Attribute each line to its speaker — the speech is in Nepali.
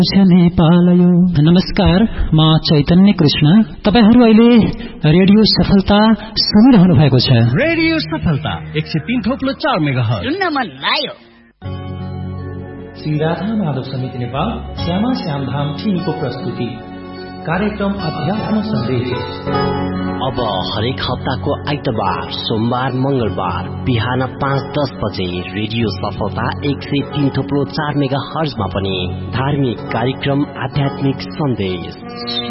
Speaker 1: नेपालयो। नमस्कार, म चैतन्य कृष्ण। तपाईहरु अहिले रेडियो सफलता सुनिरहनु भएको छ।
Speaker 2: रेडियो सफलता 103.4 मेगाहर्ज।
Speaker 3: सुन्न मन लाग्यो।
Speaker 4: श्रीराधा माधव समिति नेपाल श्यामा श्यामधाम टिमको प्रस्तुति कार्यक्रम अध्यात्म सन्देश।
Speaker 5: अब हरेक हप्ताको आइतबार, सोमबार, मंगलबार बिहान 5:10 बजे रेडियो सफलता 103.4 मेगाहर्जमा पनि धार्मिक कार्यक्रम आध्यात्मिक सन्देश